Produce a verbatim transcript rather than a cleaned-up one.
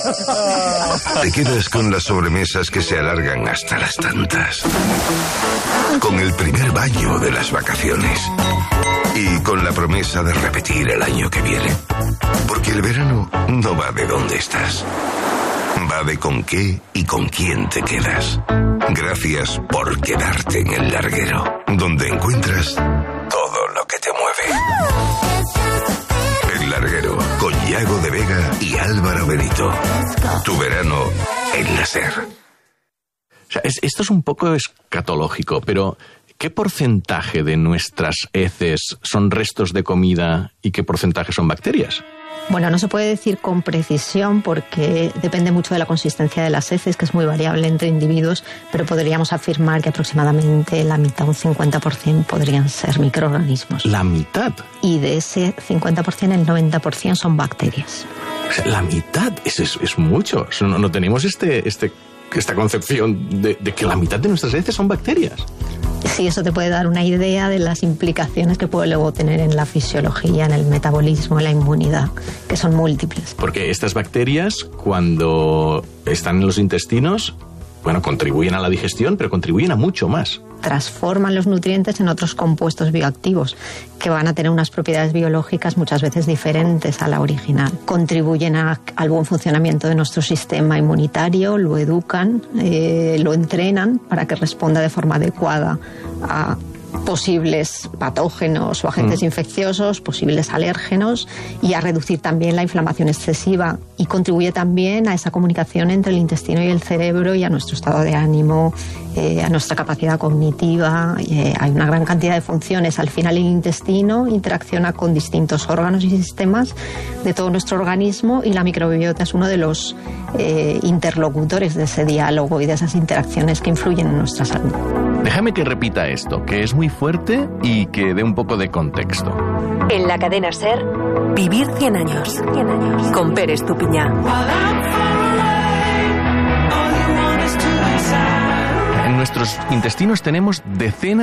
Te quedas con las sobremesas que se alargan hasta las tantas. Con el primer baño de las vacaciones. Y con la promesa de repetir el año que viene. Porque el verano no va de dónde estás. Va de con qué y con quién te quedas. Gracias por quedarte en El Larguero, donde encuentras todo lo que te mueve. El Larguero, con Yago de Vega y Álvaro Benito. Tu verano en la SER. O sea, es, esto es un poco escatológico, pero ¿qué porcentaje de nuestras heces son restos de comida y qué porcentaje son bacterias? Bueno, no se puede decir con precisión porque depende mucho de la consistencia de las heces, que es muy variable entre individuos, pero podríamos afirmar que aproximadamente la mitad, un cincuenta por ciento, podrían ser microorganismos. ¿La mitad? Y de ese cincuenta por ciento, el noventa por ciento son bacterias. O sea, la mitad es, es, es mucho. No, no tenemos este, este, esta concepción de, de que la mitad de nuestras heces son bacterias. Sí, eso te puede dar una idea de las implicaciones que puede luego tener en la fisiología, en el metabolismo, en la inmunidad, que son múltiples. Porque estas bacterias, cuando están en los intestinos, bueno, contribuyen a la digestión, pero contribuyen a mucho más. Transforman los nutrientes en otros compuestos bioactivos que van a tener unas propiedades biológicas muchas veces diferentes a la original. Contribuyen a, al buen funcionamiento de nuestro sistema inmunitario, lo educan, eh, lo entrenan para que responda de forma adecuada a posibles patógenos o agentes mm. infecciosos, posibles alérgenos, y a reducir también la inflamación excesiva, y contribuye también a esa comunicación entre el intestino y el cerebro y a nuestro estado de ánimo, eh, a nuestra capacidad cognitiva. Eh, hay una gran cantidad de funciones. Al final el intestino interacciona con distintos órganos y sistemas de todo nuestro organismo, y la microbiota es uno de los eh, interlocutores de ese diálogo y de esas interacciones que influyen en nuestra salud. Déjame que repita esto, que es muy fuerte y que dé un poco de contexto. En la cadena SER, Vivir cien años, cien años. Con Pérez Tupiñá. En nuestros intestinos tenemos decenas